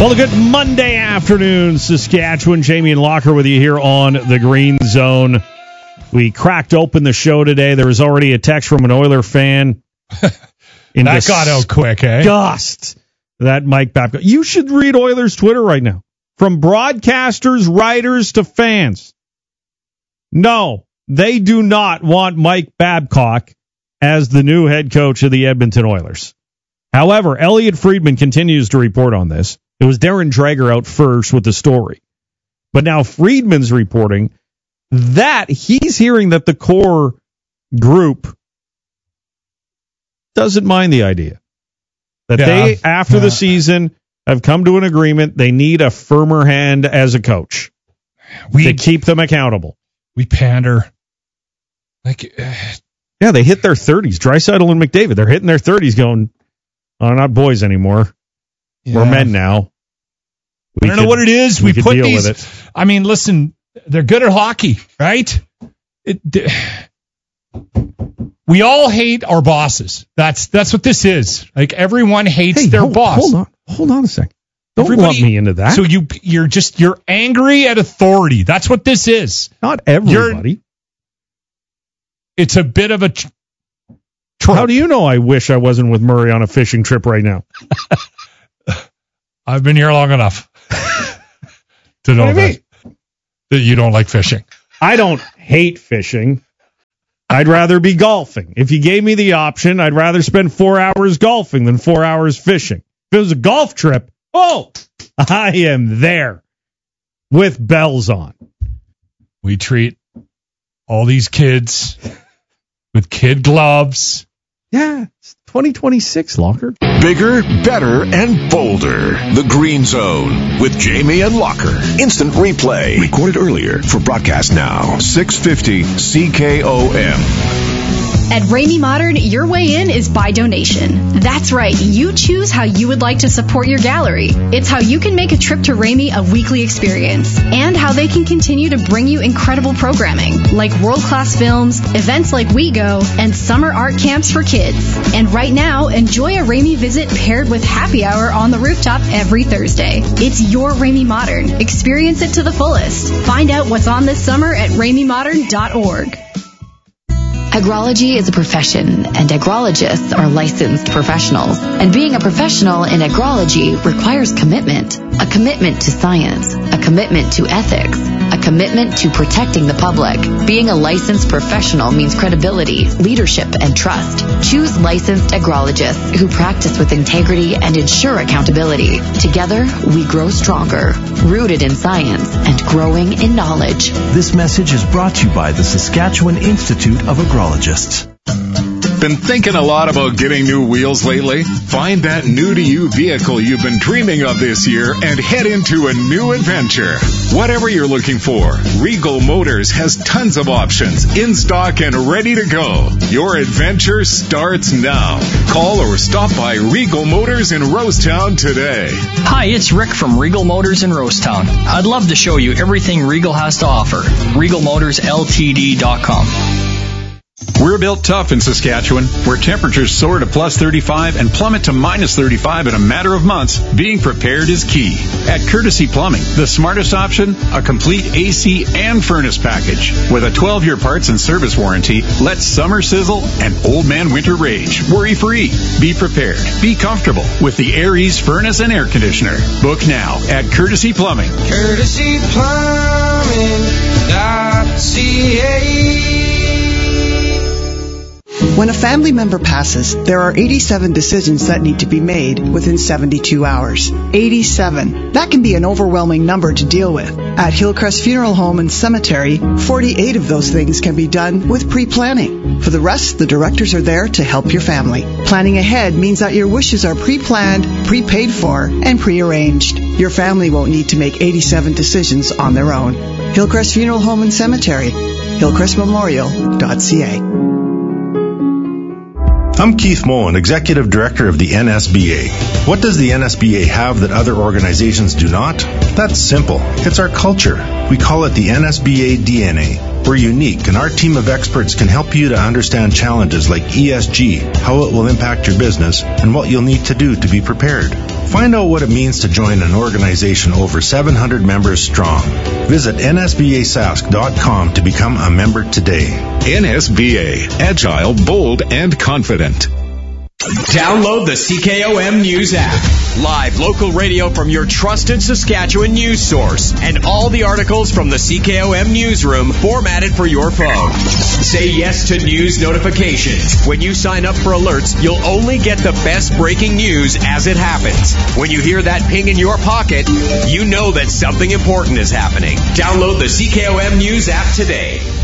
Well, a good Monday afternoon, Saskatchewan. Jamie and Locker with you here on the Green Zone. We cracked open the show today. There was already a text from an Oiler fan. That got out quick, eh? Disgust that Mike Babcock. You should read Oilers' Twitter right now. From broadcasters, writers, to fans. No, they do not want Mike Babcock as the new head coach of the Edmonton Oilers. However, Elliot Friedman continues to report on this. It was Darren Dreger out first with the story. But now Friedman's reporting that he's hearing that the core group doesn't mind the idea. That they, after the season, have come to an agreement they need a firmer hand as a coach to keep them accountable. We pander. Yeah, they hit their 30s. Draisaitl and McDavid, they're hitting their 30s going, oh, not boys anymore. Yeah. We're men now. I don't know what it is. We put deal these. With it. I mean, listen, they're good at hockey, right? We all hate our bosses. That's what this is. Like, everyone hates their boss. Hold on a second. Don't lump me into that. So you're angry at authority. That's what this is. Not everybody. It's a bit of a. How do you know I wish I wasn't with Murray on a fishing trip right now? I've been here long enough to know that you don't like fishing. I don't hate fishing. I'd rather be golfing. If you gave me the option, I'd rather spend 4 hours golfing than 4 hours fishing. If it was a golf trip, I am there with bells on. We treat all these kids with kid gloves. Yeah, it's 2026, Locker. Bigger, better, and bolder. The Green Zone with Jamie and Locker. Instant replay. Recorded earlier for broadcast now. 650 CKOM. At Ramey Modern, your way in is by donation. That's right, you choose how you would like to support your gallery. It's how you can make a trip to Ramey a weekly experience, and how they can continue to bring you incredible programming, like world-class films, events like We Go, and summer art camps for kids. And right now, enjoy a Ramey visit paired with happy hour on the rooftop every Thursday. It's your Ramey Modern. Experience it to the fullest. Find out what's on this summer at RameyModern.org. Agrology is a profession, and agrologists are licensed professionals. And being a professional in agrology requires commitment. A commitment to science, a commitment to ethics, a commitment to protecting the public. Being a licensed professional means credibility, leadership, and trust. Choose licensed agrologists who practice with integrity and ensure accountability. Together, we grow stronger, rooted in science and growing in knowledge. This message is brought to you by the Saskatchewan Institute of Agrologists. Been thinking a lot about getting new wheels lately? Find that new-to-you vehicle you've been dreaming of this year and head into a new adventure. Whatever you're looking for, Regal Motors has tons of options in stock and ready to go. Your adventure starts now. Call or stop by Regal Motors in Rosetown today. Hi, it's Rick from Regal Motors in Rosetown. I'd love to show you everything Regal has to offer. RegalMotorsLTD.com. We're built tough in Saskatchewan, where temperatures soar to plus 35 and plummet to minus 35 in a matter of months. Being prepared is key. At Courtesy Plumbing, the smartest option, a complete AC and furnace package. With a 12-year parts and service warranty, let summer sizzle and old man winter rage. Worry-free. Be prepared. Be comfortable with the Air Ease furnace and air conditioner. Book now at Courtesy Plumbing. CourtesyPlumbing.ca. When a family member passes, there are 87 decisions that need to be made within 72 hours. 87. That can be an overwhelming number to deal with. At Hillcrest Funeral Home and Cemetery, 48 of those things can be done with pre-planning. For the rest, the directors are there to help your family. Planning ahead means that your wishes are pre-planned, prepaid for, and pre-arranged. Your family won't need to make 87 decisions on their own. Hillcrest Funeral Home and Cemetery, hillcrestmemorial.ca. I'm Keith Mullen, Executive Director of the NSBA. What does the NSBA have that other organizations do not? That's simple. It's our culture. We call it the NSBA DNA. We're unique, and our team of experts can help you to understand challenges like ESG, how it will impact your business, and what you'll need to do to be prepared. Find out what it means to join an organization over 700 members strong. Visit nsbasask.com to become a member today. NSBA, agile, bold, and confident. Download the CKOM News app. Live local radio from your trusted Saskatchewan news source. And all the articles from the CKOM newsroom formatted for your phone. Say yes to news notifications. When you sign up for alerts, you'll only get the best breaking news as it happens. When you hear that ping in your pocket, you know that something important is happening. Download the CKOM News app today.